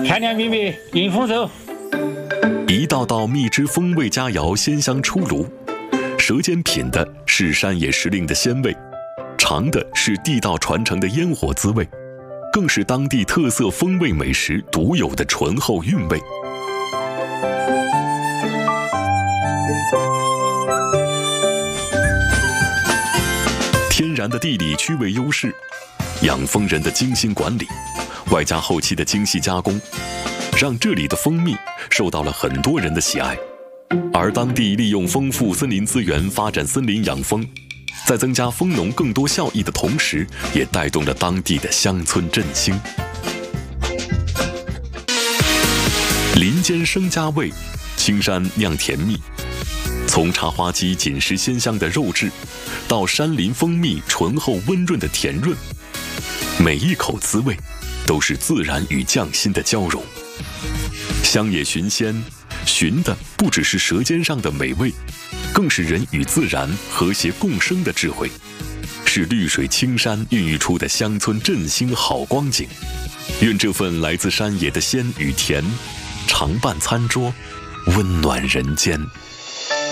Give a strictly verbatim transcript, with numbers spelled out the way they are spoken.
甜甜蜜蜜迎丰收。 一道道蜜汁风味佳肴鲜香出炉，舌尖品的是山野时令的鲜味，尝的是地道传承的烟火滋味，更是当地特色风味美食独有的醇厚韵味。天然的地理区位优势，养蜂人的精心管理，外加后期的精细加工，让这里的蜂蜜受到了很多人的喜爱。而当地利用丰富森林资源发展森林养蜂，在增加蜂农更多效益的同时，也带动了当地的乡村振兴。林间生佳味，青山酿甜蜜。从茶花鸡紧实鲜香的肉质，到山林蜂蜜醇厚温润的甜润，每一口滋味都是自然与匠心的交融。乡野寻鲜，寻的不只是舌尖上的美味，更是人与自然和谐共生的智慧，是绿水青山孕育出的乡村振兴好光景。愿这份来自山野的鲜与甜，常伴餐桌，温暖人间。